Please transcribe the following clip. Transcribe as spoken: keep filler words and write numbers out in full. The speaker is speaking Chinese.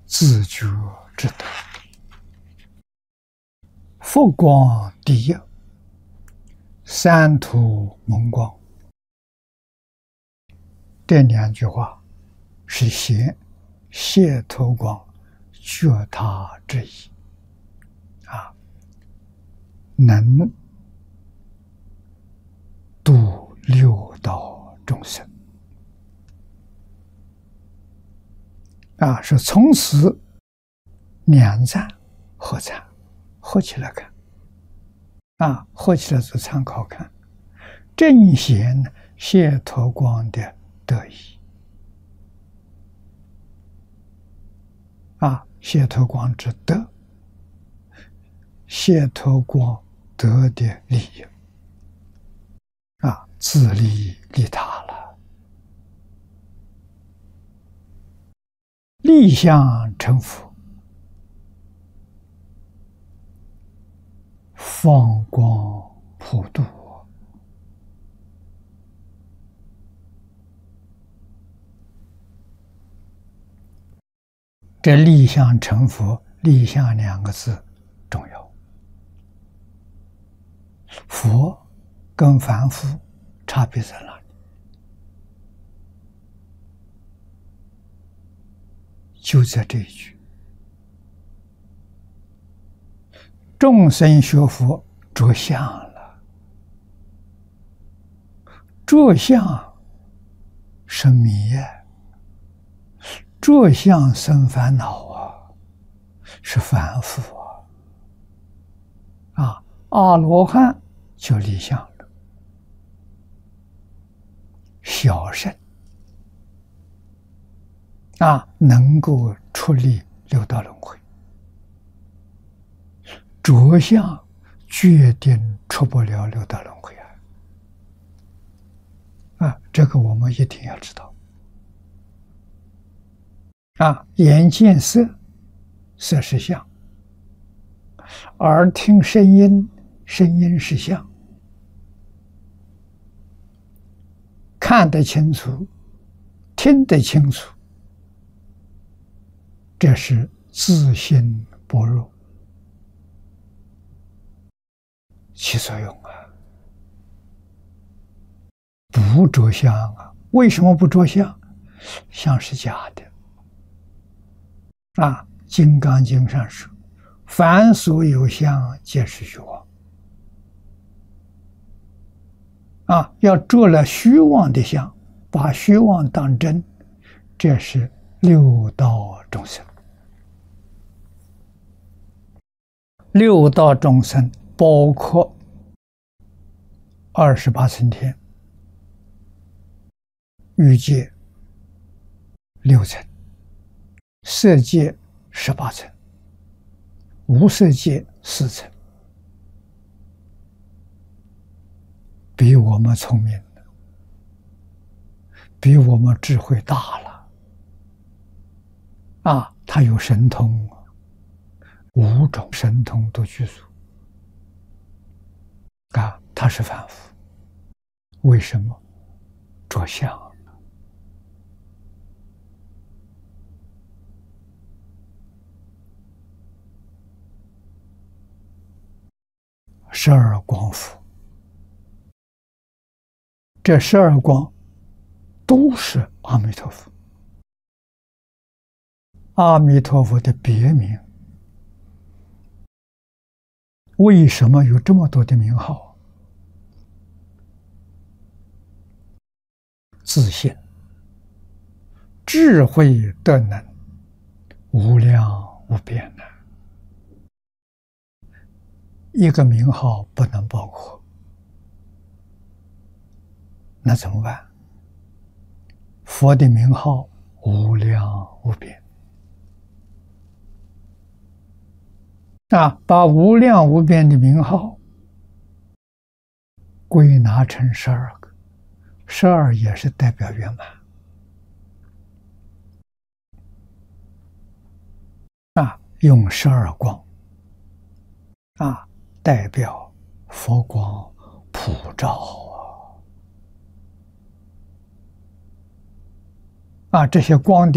自觉之德。佛光第一，三途蒙光。这两句话是写解脱光觉他之意啊，能度六道众生啊，是从此两赞合参，合起来看啊，合起来做参考看，正显解脱光的得意啊，解脱光之德，解脱光得的利益啊，自利利他了，立相成佛，放光普度。这立相成佛，立相两个字重要。佛跟凡夫差别在哪里？就在这一句：众生学佛着相了，着相生迷呀。着相生烦恼啊，是凡夫啊！啊，阿罗汉就离相了，小圣啊，能够出离六道轮回。着相决定出不了六道轮回啊！啊，这个我们一定要知道。啊，眼见色，色是相；耳听声音，声音是相。看得清楚，听得清楚，这是自性般若起作用啊！不着相啊！为什么不着相？相是假的。啊，《金刚经》上说：“凡所有相，皆是虚妄。”啊，要着了虚妄的相，把虚妄当真，这是六道众生。六道众生包括二十八层天、欲界六层。色界十八层，无色界四层，比我们聪明的，比我们智慧大了啊！他有神通，五种神通都具足啊！他是凡夫，为什么着相？十二光佛，这十二光都是阿弥陀佛。阿弥陀佛的别名，为什么有这么多的名号？自信、智慧、德能，无量无边的。一个名号不能包括，那怎么办？佛的名号无量无边啊，把无量无边的名号归纳成十二个，十二也是代表圆满啊，用十二光啊。代表佛光普照啊！啊，这些光的